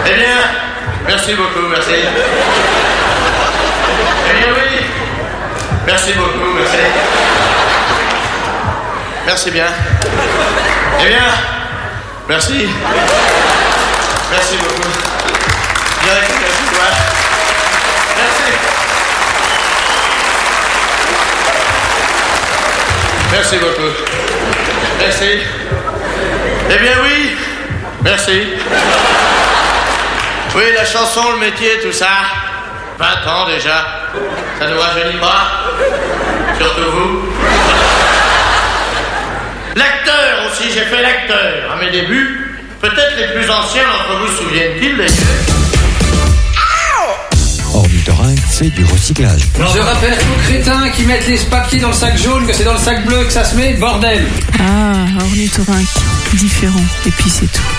Eh bien, merci beaucoup, merci. Eh bien oui, merci beaucoup, merci. Merci bien. Eh bien, merci. Merci beaucoup. Je dirais que merci, toi. Merci. Merci beaucoup. Merci. Eh bien oui, merci. Oui, la chanson, le métier, tout ça. 20 ans déjà. Ça ne rajeunit pas. Surtout vous. L'acteur aussi, j'ai fait l'acteur à mes débuts. Peut-être les plus anciens d'entre vous se souviennent-ils d'ailleurs. Ornithorynque fait du recyclage. Je rappelle aux crétins qui mettent les papiers dans le sac jaune que c'est dans le sac bleu que ça se met, bordel. Ah, ornithorynque, différent, et puis c'est tout.